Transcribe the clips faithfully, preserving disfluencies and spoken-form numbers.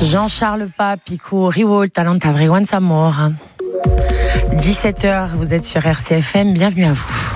Jean-Charles Pape, Pico, Riwol, Talent, Avrewan, Samor. dix-sept heures, vous êtes sur R C F M, bienvenue à vous.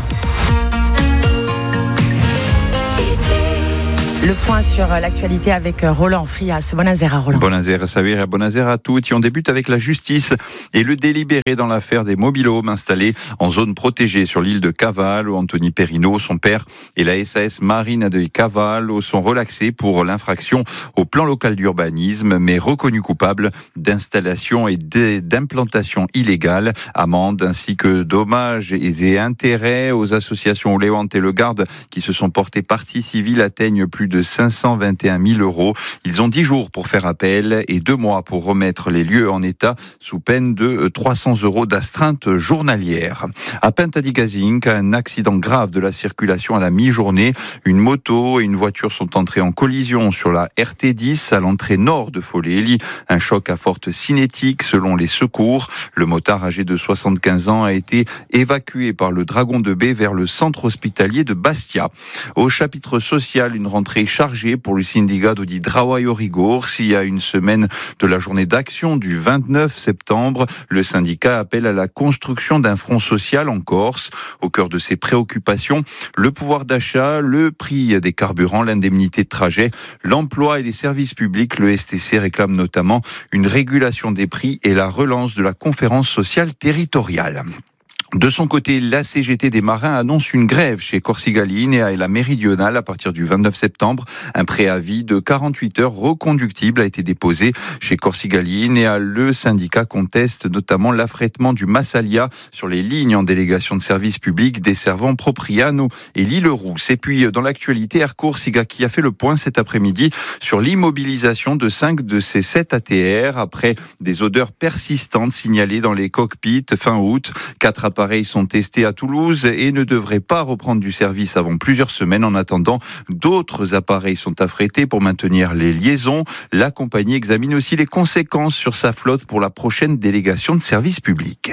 Le point sur l'actualité avec Roland Frias. Buonasera, Roland. Buonasera, Savira. Buonasera à tous. Et on débute avec la justice et le délibéré dans l'affaire des mobil-homes installés en zone protégée sur l'île de Cavallo. Anthony Perrino, son père et la S A S Marina de Cavallo sont relaxés pour l'infraction au plan local d'urbanisme, mais reconnus coupables d'installation et d'implantation illégale, amende ainsi que dommages et intérêts aux associations Léonte et Le Garde qui se sont portées partie civile atteignent plus de cinq cent vingt et un mille euros. Ils ont dix jours pour faire appel et deux mois pour remettre les lieux en état sous peine de trois cents euros d'astreinte journalière. À Pintadigazinc, un accident grave de la circulation à la mi-journée. Une moto et une voiture sont entrées en collision sur la R T dix à l'entrée nord de Foléli. Un choc à forte cinétique selon les secours. Le motard âgé de soixante-quinze ans a été évacué par le Dragon de Baie vers le centre hospitalier de Bastia. Au chapitre social, une rentrée chargée pour le Sindicato di Trabalho Rigor. S'il y a une semaine de la journée d'action du vingt-neuf septembre, le syndicat appelle à la construction d'un front social en Corse. Au cœur de ses préoccupations, le pouvoir d'achat, le prix des carburants, l'indemnité de trajet, l'emploi et les services publics. Le S T C réclame notamment une régulation des prix et la relance de la conférence sociale territoriale. De son côté, la C G T des marins annonce une grève chez Corsica Linea et la Méridionale à partir du vingt-neuf septembre. Un préavis de quarante-huit heures reconductible a été déposé chez Corsica Linea. Le syndicat conteste notamment l'affrètement du Massalia sur les lignes en délégation de service public desservant Propriano et l'Île-Rousse. Et puis, dans l'actualité, Air Corsica qui a fait le point cet après-midi sur l'immobilisation de cinq de ses sept A T R après des odeurs persistantes signalées dans les cockpits fin août. Quatre appareils sont testés à Toulouse et ne devraient pas reprendre du service avant plusieurs semaines. En attendant, d'autres appareils sont affrétés pour maintenir les liaisons. La compagnie examine aussi les conséquences sur sa flotte pour la prochaine délégation de service public.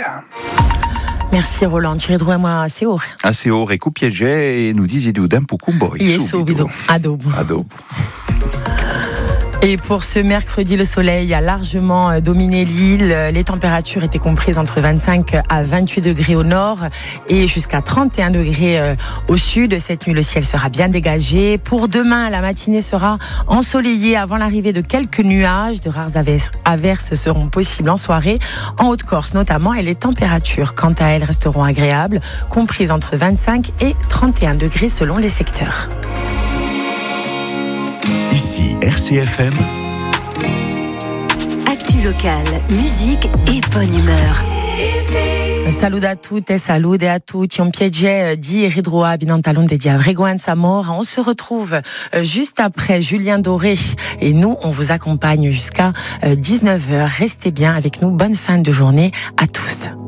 Merci Roland. Tirez droit moi à Séour. À Séour et Coupiège et nous disait d'un Pukumboy. Yes, Obido. Adobo. Adobo. Et pour ce mercredi, le soleil a largement dominé l'île. Les températures étaient comprises entre vingt-cinq à vingt-huit degrés au nord et jusqu'à trente et un degrés au sud. Cette nuit, le ciel sera bien dégagé. Pour demain, la matinée sera ensoleillée avant l'arrivée de quelques nuages. De rares averses seront possibles en soirée, en Haute-Corse notamment. Et les températures, quant à elles, resteront agréables, comprises entre vingt-cinq et trente et un degrés selon les secteurs. Ici R C F M. Actu locale, musique et bonne humeur. Salut à toutes et salut à tous. On piège di ridroa binantalon de Diavregoan Samor. On se retrouve juste après Julien Doré et nous, on vous accompagne jusqu'à dix-neuf heures. Restez bien avec nous. Bonne fin de journée à tous.